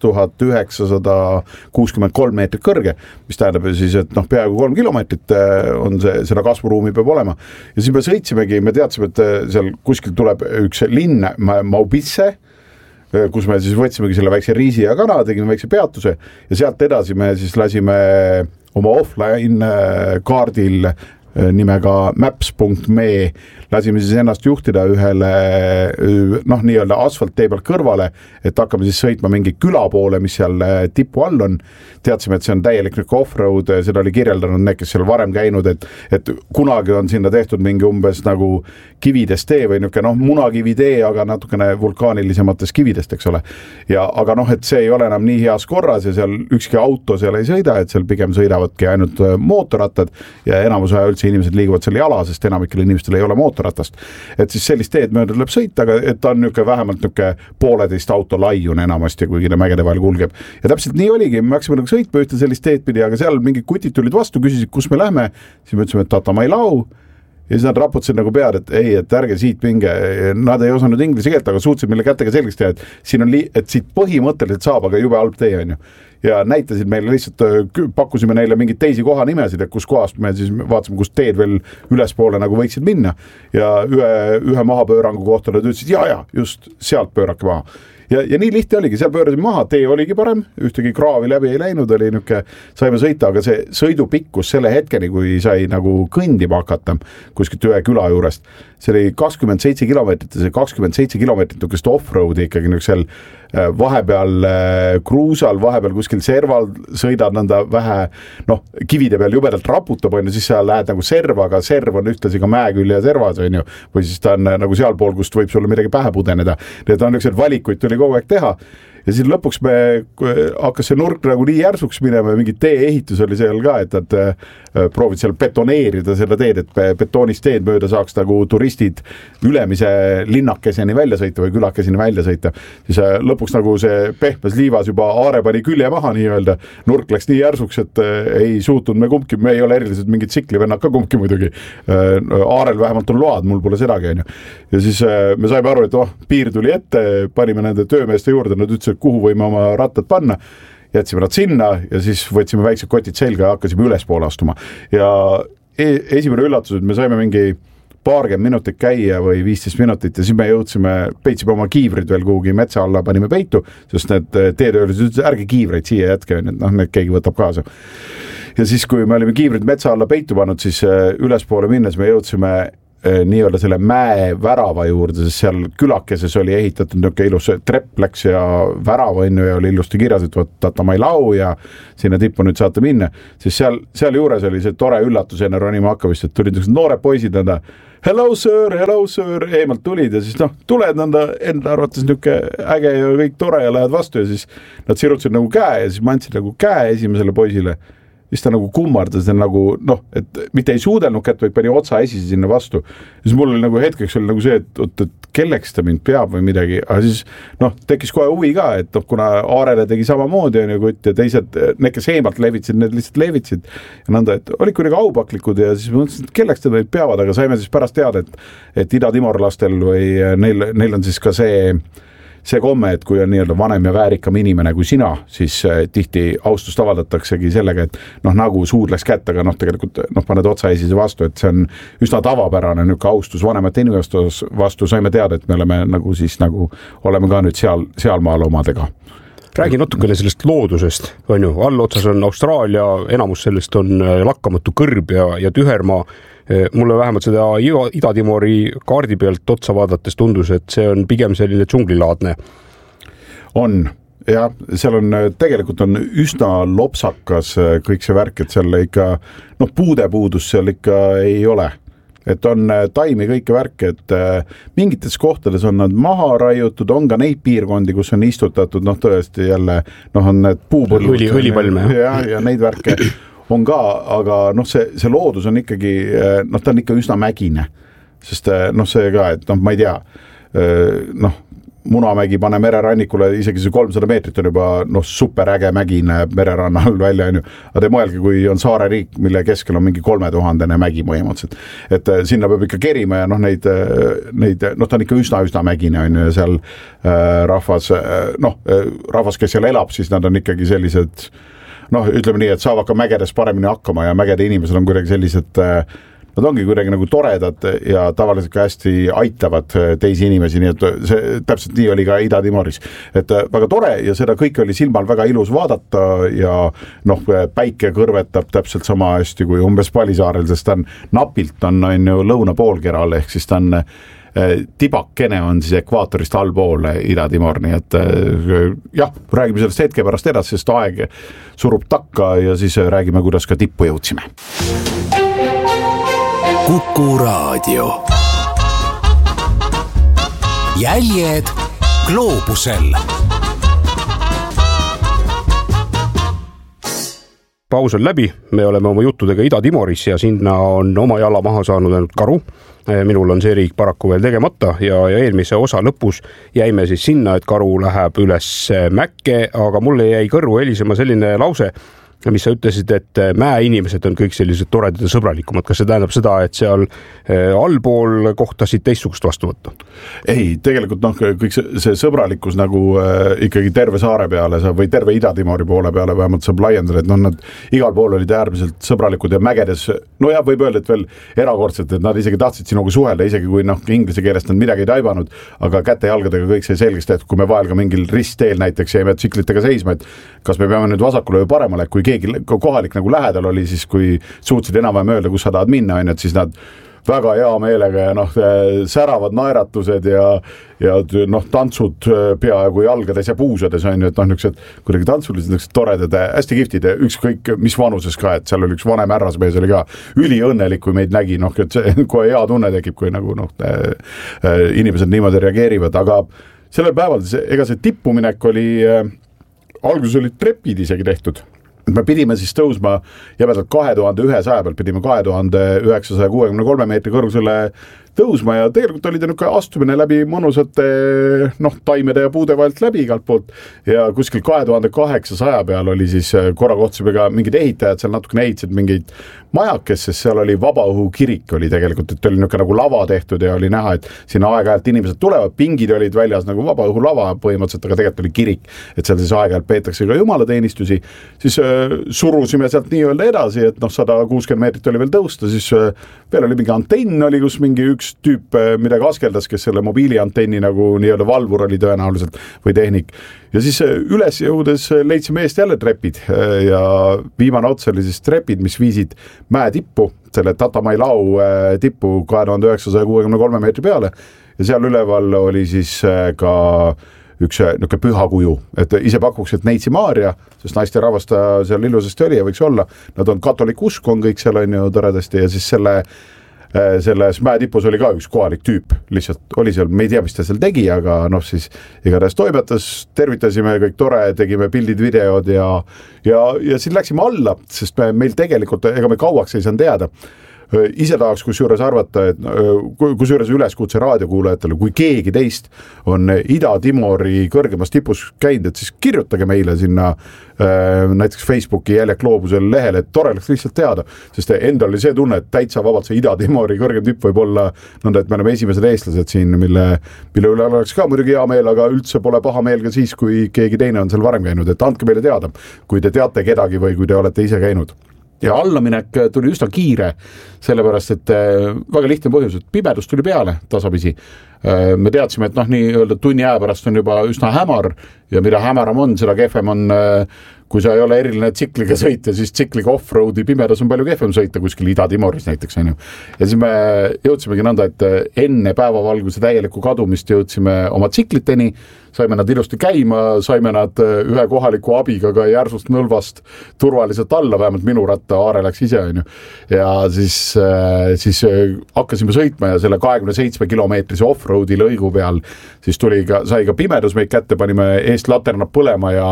2963 meetrit kõrge, mis tähendab siis, et peaaegu 3 kilomeetrit on seda kasvuruumi peab olema. Ja siis me sõitsimegi, me teadsime, et seal kuskil tuleb üks linn, Maubisse, kus me siis võtsimegi selle väikse riisi ja kana, tegime väikse peatuse ja sealt edasi me siis lasime oma offline kaardil nimega maps.me, lasime siis ennast juhtida ühele nii-öelda asfalttee pealt kõrvale, et hakkame siis sõitma mingi küla poole, mis seal tipu all on. Teadsime, et see on täielik off-road, seda oli kirjeldanud need, kes seal varem käinud, et kunagi on sinna tehtud mingi umbes nagu kividest tee või munakivi tee, aga natukene vulkaanilisemates kividest, eks ole. Aga et see ei ole enam nii heas korras ja seal ükski auto seal ei sõida, et seal pigem sõidavadki ainult mootorrattad ja enamus aja üldse inimesed liiguvad selle jala, sest enamikele inimestel ei ole mootorratast. Et siis sellist teed mööda tuleb sõita, aga et ta on vähemalt 1,5 auto laiun enamasti, kuigi ta mägede vahel kulgeb. Ja täpselt nii oligi, me hakkasime sõitma ühte sellist teed pidi, aga seal mingid kutid tulid vastu, küsisid, kus me lähme, siis me ütlesime, et Tatamailau ja siis nad raputasid nagu pead, et ei, et ärge siit minge, nad ei osanud inglise keelt, aga suutsid meile kätega selgeks teha, et siin on et siit põhimõtteliselt saab, aga jube halb tee, on ju. Ja näitasid meile lihtsalt, pakkusime neile mingeid teisi kohanimesid, et kus kohast me siis vaatasime, kus teed veel ülespoole nagu võiksid minna ja ühe mahapöörangu kohta nad ütlesid, ja, just sealt pöörake maha. Ja nii lihtne oligi, seal pöörasime maha, tee oligi parem, ühtegi kraavi läbi ei läinud, oli saime sõita, aga see sõidupikkus selle hetkeni, kui sai nagu kõndima hakata kuskilt ühe küla juurest, see oli 27 kilomeetrit ja see 27 kilomeetrit niisugust off-roadi ikkagi seal vahepeal kruusal, vahepeal kuskil serval sõidad nõnda vähe, kivide peal jubedalt raputab, on ju, siis sa lähed nagu serva, aga serv on ühtlasi ka mäekülje servas, on ju, või siis ta on nagu sealpool, kust võib sulle midagi pähe pudeneda. Need on niisugused valikuid tuli oli kogu aeg teha. Ja siis lõpuks me hakkas see nurk nagu nii järsuks minema ja mingi tee-ehitus oli seal ka, et nad proovid seal betoneerida seda teed, et betoonist teed mööda saaks nagu turistid ülemise linnakeseni välja sõita või külakeseni välja sõita. Siis lõpuks nagu see pehmes liivas juba aare pani külje maha nii-öelda. Nurk läks nii järsuks, et ei suutnud me kumbki, me ei ole eriliselt mingid tsiklivennad ka kumbki muidugi. Aarel vähemalt on load, mul pole sedagi. Ja siis me saime aru, et piir tuli ette, panime nende töömeeste juurde, nad ütlesid, kuhu võime oma rattad panna, jätsime nad sinna ja siis võtsime väiksed kotid selga ja hakkasime ülespoole astuma. Ja esimene üllatus, et me saime mingi 20 minutit käia või 15 minutit ja siis me jõudsime, peitsime oma kiivrid veel kuhugi metsa alla, panime peitu, sest need teetöölised ütlesid, ärge kiivreid siia jätke, need keegi võtab kaasa. Ja siis, kui me olime kiivrid metsa alla peitu pannud, siis ülespoole minnes me jõudsime nii-öelda selle mäe värava juurde, sest seal külakeses oli ehitatud niisugune ilus trepp läks ja värava ja oli ilusti kirjas, et Tatamai lau ja sinna tippu nüüd saate minna. Siis seal juures oli see tore üllatus enne ronima hakkamist, et tulid noored poisid nõnda hello sir, eemalt tulid ja siis tuled nõnda enda arvates niisugune äge ja kõik tore ja lähed vastu ja siis nad sirutasid nagu käe ja siis ma andsin nagu käe esimesele poisile. Siis ta nagu kummardas nagu, et mitte ei suudelnud kätt, vaid pani otsa esisi sinna vastu. Siis mul oli nagu hetkeks oli nagu see, et kelleks ta mind peab või midagi, aga siis tekkis kohe huvi ka, et kuna Aarele tegi samamoodi ja teised, need, kes eemalt levitsid, need lihtsalt levitsid ja nõnda, et olid kuidagi aupaklikud ja siis mõtlesin, et kelleks ta neid peavad, aga saime siis pärast teada, et Ida-Timorlastel või neil on siis ka see komme, et kui on nii-öelda vanem ja väärikam inimene kui sina, siis tihti austust avaldataksegi sellega, et nagu suudleks kätt, aga tegelikult paned otsa esise vastu, et see on üsna tavapärane niisugune austus vanemate inimeste vastu, saime teada, et me oleme oleme ka nüüd sealmaal omadega. Räägi natukene sellest loodusest, on ju, allotsas on Austraalia, enamus sellest on lakkamatu kõrb ja tühermaa. Mulle vähemalt seda Ida-Timori kaardi pealt otsa vaadates tundus, et see on pigem selline džunglilaadne. On, jah, seal on tegelikult on üsna lopsakas kõik see värk, et seal ikka, puudepuudus seal ikka ei ole. Et on taimi kõike värk, et mingites kohtades on nad maha raiutud, on ka neid piirkondi, kus on istutatud, tõesti jälle, on need puupõllud. Õlipalme. Ja neid värke on ka, aga see loodus on ikkagi, ta on ikka üsna mägine, sest see ka, et ma ei tea, Munamägi pane mererannikule, isegi see 300 meetrit on juba superäge mägi näeb mererannal välja, aga te mõelge, kui on saareriik, mille keskel on mingi 3000 mägi põhimõtteliselt, et sinna peab ikka kerima ja neid, ta on ikka üsna mägine on ju, ja seal rahvas, kes seal elab, siis nad on ikkagi sellised ütleme nii, et saavad ka mägedes paremini hakkama ja mägede inimesed on kuidagi sellised, nad ongi kuidagi nagu toredad ja tavaliselt ka hästi aitavad teisi inimesi, nii et see täpselt nii oli ka Ida-Timoris. Et väga tore ja seda kõik oli silmal väga ilus vaadata ja päike kõrvetab täpselt sama hästi kui umbes Palisaarel, sest ta on napilt on ju lõunapoolkeral, ehk siis ta on tibakene on siis ekvaatorist allpool Ida-Timor, nii et jah, räägime sellest hetke pärast edasi, sest aeg surub takka ja siis räägime, kuidas ka tippu jõudsime. Kuku Raadio. Jäljed gloobusel. Paus on läbi, me oleme oma juttudega Ida-Timoris ja sinna on oma jala maha saanud ainult karu. Minul on see riik paraku veel tegemata ja eelmise osa lõpus jäime siis sinna, et karu läheb üles mäkke, aga mulle jäi kõrvu helisema selline lause, mis sa ütlesid, et mäeinimesed on kõik sellised toredad ja sõbralikumad. Kas see tähendab seda, et seal allpool kohtasid teistsugust vastuvõttu? Ei, tegelikult kõik see sõbralikkus nagu ikkagi terve saare peale või terve Ida-Timori poole peale vähemalt saab laiendada, et nad igal pool olid äärmiselt sõbralikud ja mägedes, võib öelda, et veel erakordselt, et nad isegi tahtsid sinuga suhelda, isegi kui inglise keelest nad midagi ei taibanud, aga käte jalgadega kõik see selgeks tehtud, kui me vahel ka mingil ristteel näiteks jäime tsiklitega seisma, et kas me peame nüüd vasakule või paremale, kui keegi kohalik nagu lähedal oli, siis kui suutsid enam-vähem öelda, kus sa tahad minna, et siis nad väga hea meelega ja säravad naeratused ja tantsud peaaegu jalgades ja puusades on, et niisugused kuidagi tantsulised, toredad, hästi kiftid, ükskõik mis vanuses ka, et seal oli üks vanem härrasmees oli ka üliõnnelik, kui meid nägi, et see kohe hea tunne tekib, kui nagu inimesed niimoodi reageerivad, aga sellel päeval, ega see tippuminek oli, alguses olid trepid isegi tehtud. Me pidime siis tõusma jämedalt 2100 pealt, pidime 2963 meetri kõrgusele tõusma ja tegelikult oli ta niisugune astumine läbi mõnusate taimede ja puude vahelt läbi igalt poolt ja kuskil 2800 peal oli siis korra kohtusime ka mingid ehitajad seal natukene ehitasid mingeid majakes, sest seal oli vabaõhu kirik oli tegelikult, et oli niisugune nagu lava tehtud ja oli näha, et sinna aeg-ajalt inimesed tulevad, pingid olid väljas nagu vabaõhu lava põhimõtteliselt, aga tegelikult oli kirik, et seal siis aeg-ajalt peetakse ka jumalateenistusi, siis surusime sealt nii-öelda edasi, et 160 meetrit oli veel tõusta, siis veel oli mingi antenn oli, kus mingi üks tüüp midagi askeldas, kes selle mobiiliantenni nagu nii-öelda valvur oli tõenäoliselt või tehnik. Ja siis üles jõudes leidsime eest jälle trepid ja viimane ots oli siis trepid, mis viisid mäe tippu, selle Tatamailau tippu 2963 meetri peale ja seal üleval oli siis ka üks niisugune püha kuju, et ise pakuks, et Neitsi Maarja, sest naiste rahvasta seal ilusasti oli ja võiks olla, nad on katolik usk, on kõik seal on ju toredasti ja siis selles mäetipus oli ka üks kohalik tüüp, lihtsalt oli seal, me ei tea, mis ta seal tegi, aga siis igatahes toimetas, tervitasime kõik tore, tegime pildid, videod ja siis läksime alla, sest meil tegelikult, ega me kauaks ei saanud teada, ise tahaks kusjuures arvata, et kusjuures üleskutse raadiokuulajatele, kui keegi teist on Ida-Timori kõrgemas tipus käinud, et siis kirjutage meile sinna näiteks Facebooki Jäljed Gloobusel lehel, et tore oleks lihtsalt teada, sest endal oli see tunne, et täitsa vabalt see Ida-Timori kõrgem tipp võib olla nõnda, et me oleme esimesed eestlased siin, mille üle oleks ka muidugi hea meel, aga üldse pole paha meel ka siis, kui keegi teine on seal varem käinud, et andke meile teada, kui te teate kedagi või kui te olete ise käinud. Ja allaminek tuli üsna kiire, sellepärast, et väga lihtne põhjus, et pimedus tuli peale tasapisi. Me teadsime, et nii-öelda tunni aja pärast on juba üsna hämar ja mida hämaram on, seda kehvem on, kui sa ei ole eriline tsikliga sõita, siis tsikliga off-roadi pimedas on palju kehvem sõita kuskil Ida-Timoris näiteks, on ju. Ja siis me jõudsimegi nõnda, et enne päevavalguse täielikku kadumist jõudsime oma tsikliteni, saime nad ilusti käima, saime nad ühe kohaliku abiga ka järsust nõlvast turvaliselt alla, vähemalt minu ratta Aare läks ise, on ju. Ja siis hakkasime sõitma ja selle 27 kilomeetrise off-roadi lõigu peal, siis sai ka pimedus meid kätte, panime eest laternad põlema ja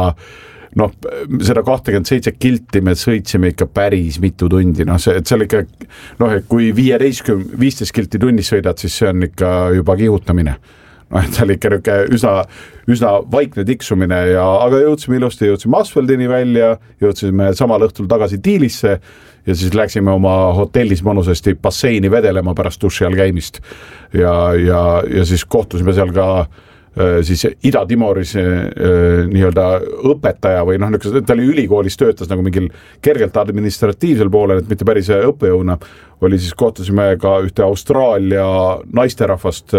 seda 27 kilti me sõitsime ikka päris mitu tundi, seal ikka, kui 15 kilti tunnis sõidad, siis see on ikka juba kihutamine. See oli ikka üsna vaikne tiksumine, aga jõudsime ilusti, jõudsime Asfaldini välja, jõudsime samal õhtul tagasi Tiilisse ja siis läksime oma hotellis mõnusasti basseini vedelema pärast duši all käimist ja siis kohtusime seal ka siis Ida-Timoris nii-öelda õpetaja või ta oli ülikoolis, töötas nagu mingil kergelt administratiivsel poolel, et mitte päris õppejõuna, siis kohtusime ka ühte Austraalia naisterahvast,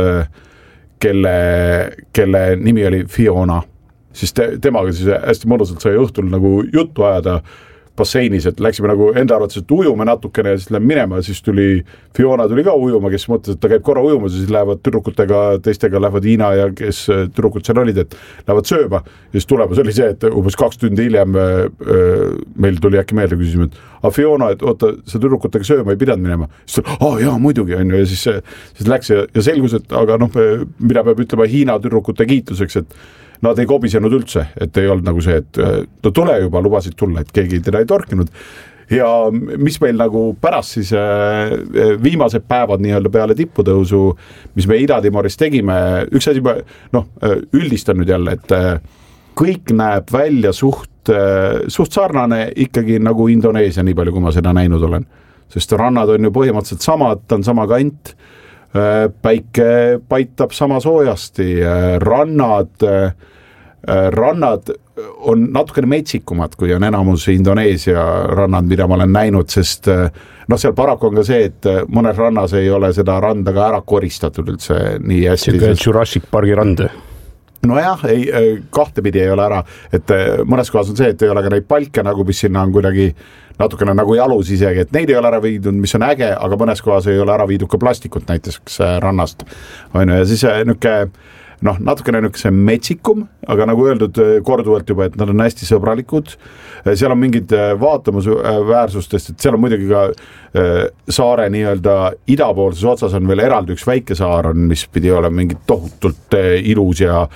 kelle nimi oli Fiona, siis temaga siis hästi mõnusalt sai õhtul nagu juttu ajada basseinis, et läksime nagu enda arvates, et ujume natukene ja siis läheme minema ja siis Fiona tuli ka ujuma, kes mõtles, et ta käib korra ujumas ja siis lähevad tüdrukutega, teistega lähevad Hiina ja kes tüdrukud seal olid, et lähevad sööma ja siis tulemus oli see, et umbes 2 tundi hiljem meil tuli äkki meelde, küsisime, et Fiona, et oota, sa tüdrukutega sööma ei pidanud minema, siis ta, jaa, muidugi on ju ja siis läks ja selgus, et aga mida peab ütlema Hiina tüdrukute kiituseks, et nad ei kobisenud üldse, et ei olnud nagu see, et tule juba, lubasid tulla, et keegi teda ei torkinud. Ja mis meil nagu pärast siis viimased päevad nii-öelda peale tipputõusu, mis me Ida-Timoris tegime, üks asi, üldistan nüüd jälle, et kõik näeb välja suht sarnane ikkagi nagu Indoneesia, nii palju kui ma seda näinud olen. Sest rannad on ju põhimõtteliselt samad, ta on sama kant, päike paitab sama soojasti, rannad on natukene metsikumad, kui on enamus Indoneesia rannad, mida ma olen näinud, sest seal paraku on ka see, et mõnes rannas ei ole seda randa ka ära koristatud üldse nii hästi. See Jurassic Parki rand. Nojah, kahtepidi ei ole ära, et mõnes kohas on see, et ei ole ka neid palke nagu, mis sinna on kuidagi natukene nagu jalus isegi, et neid ei ole ära viidud, mis on äge, aga mõnes kohas ei ole ära viidud ka plastikut näiteks rannast. Ja siis noh, natukene niisuguse metsikum, aga nagu öeldud korduvalt juba, et nad on hästi sõbralikud. Seal on mingid vaatamusväärsustest, et seal on muidugi ka saare nii-öelda idapoolses otsas on veel eraldi üks väike saar on, mis pidi olema mingi tohutult ilus ja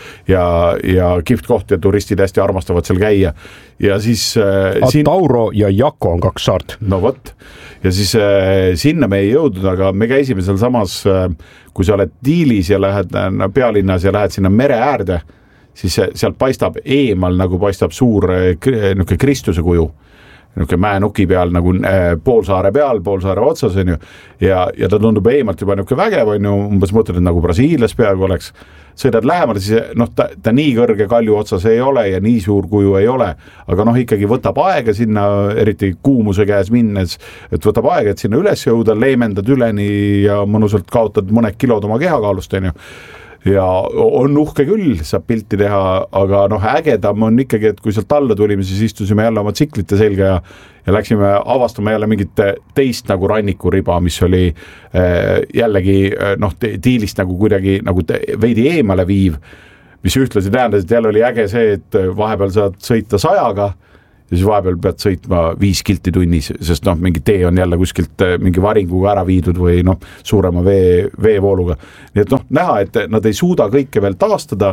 kihvt koht ja turistid hästi armastavad seal käia. Ja siis Tauro ja Jako on 2 saart. No võt. Ja siis sinna me ei jõudnud, aga me käisime seal samas, kui sa oled Diilis ja lähed pealinnas ja lähed sinna mere äärde, siis sealt paistab eemal, nagu paistab suur Kristuse kuju. Mäenuki peal nagu poolsaare peal, poolsaare otsas on ju, ja ta tundub eemalt juba vägev on ju, umbes mõtled, et nagu Brasiilias peaaegu oleks. Sõidad lähemale, siis ta nii kõrge kalju otsas ei ole ja nii suur kuju ei ole, aga ikkagi võtab aega sinna, eriti kuumuse käes minnes, et võtab aega, et sinna üles jõuda, leemendad üleni ja mõnusalt kaotad mõned kilod oma kehakaalust on ju. Ja on uhke küll, saab pilti teha, aga ägedam on ikkagi, et kui sealt alla tulime, siis istusime jälle oma tsiklite selga ja läksime avastama jälle mingit teist nagu rannikuriba, mis oli jällegi Diilist nagu kuidagi nagu veidi eemale viiv, mis ühtlasi tähendas, et jälle oli äge see, et vahepeal saad sõita 100-ga ja siis vahepeal pead sõitma 5 kilti tunnis, sest mingi tee on jälle kuskilt mingi varinguga ära viidud või suurema veevooluga. Nii et näha, et nad ei suuda kõike veel taastada.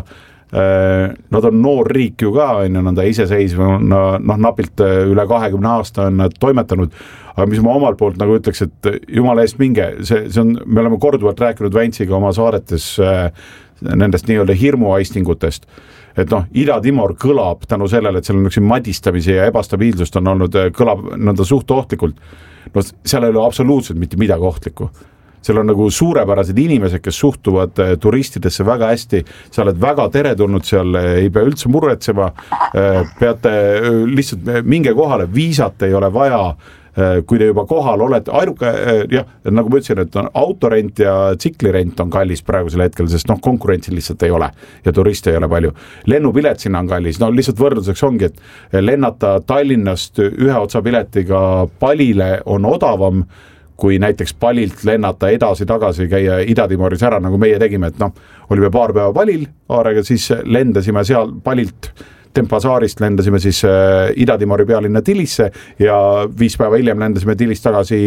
Nad on noor riik ju ka, nad iseseisva, napilt üle 20 aasta on nad toimetanud, aga mis ma omalt poolt nagu ütleks, et jumala eest minge, see on, me oleme korduvalt rääkinud Väntsiga oma saadetes nendest nii-öelda hirmuaistingutest, et Ida-Timor kõlab tänu sellele, et seal on madistamise ja ebastabiilsust on olnud, kõlab nõnda suht ohtlikult. Seal ei ole absoluutselt mitte midagi ohtlikku. Seal on nagu suurepärased inimesed, kes suhtuvad turistidesse väga hästi, sa oled väga teretulnud seal, ei pea üldse muretsema, peate lihtsalt minge kohale, viisat ei ole vaja, kui te juba kohal olete, ainuke, jah, nagu ma ütlesin, et autorent ja tsiklirent on kallis praegusel hetkel, sest konkurentsi lihtsalt ei ole ja turiste ei ole palju. Lennupilet sinna on kallis, lihtsalt võrdluseks ongi, et lennata Tallinnast ühe otsa piletiga Palile on odavam, kui näiteks Palilt lennata edasi-tagasi, käia Ida-Timoris ära, nagu meie tegime, et olime paar päeva Palil, aarega siis lendasime seal Palilt Tempasaarist lendasime siis Ida-Timori pealinna Tilisse ja 5 päeva hiljem lendasime Tilist tagasi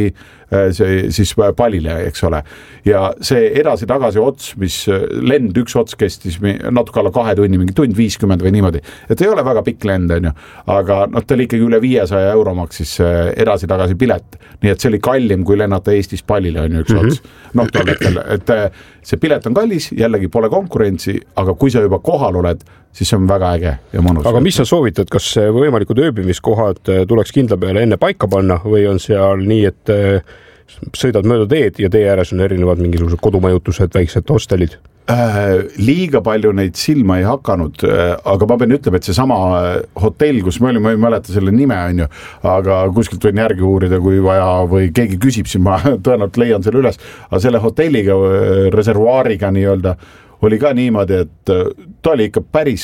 siis Palile, eks ole. Ja see edasi-tagasi ots, mis lend üks ots kestis natuke alla 2 tunni, mingi tund 50 või niimoodi. Et ei ole väga pikk lend, on ju, aga ta oli ikkagi üle 500 euro maksis edasi-tagasi pilet. Nii et see oli kallim, kui lennata Eestis Palile, on ju üks ots. Tol hetkel, et see pilet on kallis, jällegi pole konkurentsi, aga kui sa juba kohal oled, siis see on väga äge ja mõnus. Aga mis sa soovitad, kas võimalikud ööbimiskohad tuleks kindla peale enne paika panna või on seal nii, et sõidad mööda teed ja tee ääres on erinevad mingisugused kodumajutused, väiksed hostelid? Liiga palju neid silma ei hakanud, aga ma pean ütlema, et see sama hotell, kus me olime, ma ei mäleta selle nime, on ju, aga kuskilt võin järgi uurida, kui vaja või keegi küsib, siis ma tõenäoliselt leian selle üles, aga selle hotelliga, reservuaariga nii-öelda oli ka niimoodi, et ta oli ikka päris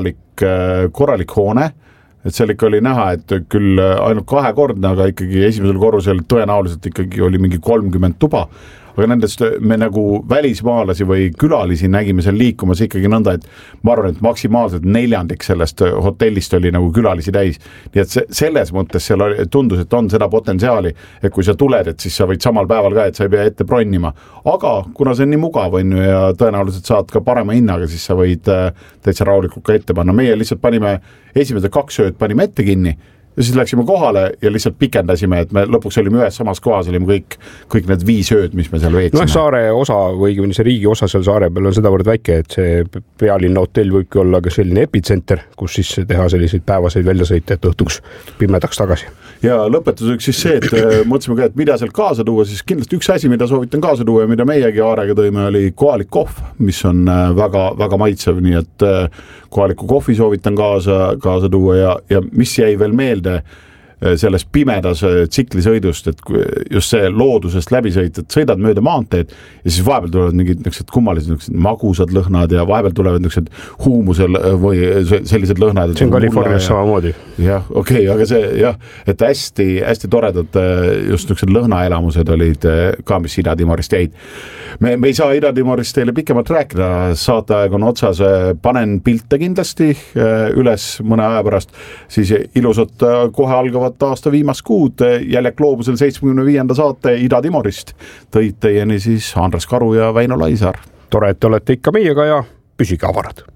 korralik hoone, et seal ikka oli näha, et küll ainult 2-kordne, aga ikkagi esimesel korrusel tõenäoliselt ikkagi oli mingi 30 tuba, aga nendest me nagu välismaalasi või külalisi nägime seal liikumas ikkagi nõnda, et ma arvan, et maksimaalselt 4 sellest hotellist oli nagu külalisi täis. Nii et selles mõttes seal tundus, et on seda potentsiaali, et kui sa tuled, et siis sa võid samal päeval ka, et sa ei pea ette bronnima. Aga kuna see on nii mugav on ju, ja tõenäoliselt saad ka parema hinnaga, siis sa võid täitsa rahulikult ka ette panna. Meie lihtsalt panime esimesed 2 ööd panime ette kinni, ja siis läksime kohale ja lihtsalt pikendasime, et me lõpuks olime ühes samas kohas, olime kõik need 5 ööd, mis me seal veetsime. Saare osa või see riigi osa seal saare peal on sedavõrd väike, et see pealinna hotell võibki olla ka selline epitsenter, kus siis teha selliseid päevaseid väljasõite, et õhtuks pimedaks tagasi. Ja lõpetuseks siis see, et mõtlesime ka, et mida sealt kaasa tuua, siis kindlasti üks asi, mida soovitan kaasa tuua ja mida meiegi aarega tõime, oli kohalik kohv, mis on väga, väga maitsev, nii et kohaliku kohvi soovitan kaasa tuua ja mis jäi veel meelde, selles pimedas tsiklisõidust, et just see loodusest läbisõit, et sõidad mööda maanteed ja siis vahepeal tulevad mingid niisugused kummalised magusad lõhnad ja vahepeal tulevad niisugused huumusel või sellised lõhnad. See on Californias samamoodi. Jah, okei, aga see jah, et hästi toredad just niisugused lõhnaelamused olid ka, mis Ida-Timorist jäid. Me ei saa Ida-Timorist teile pikemalt rääkida, saateaeg on otsas, panen pilte kindlasti üles mõne aja pärast, siis ilusat kohe algavat aasta viimast kuud Jäljed Gloobusel 75. saate Ida-Timorist tõid teieni siis Andres Karu ja Väino Laisaar. Tore, et olete ikka meiega ja püsige avarad.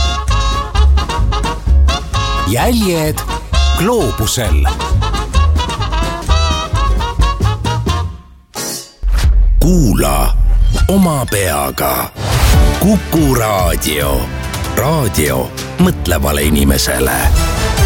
Jäljed Gloobusel. Kuula oma peaga. Kuku Raadio. Raadio mõtlevale inimesele.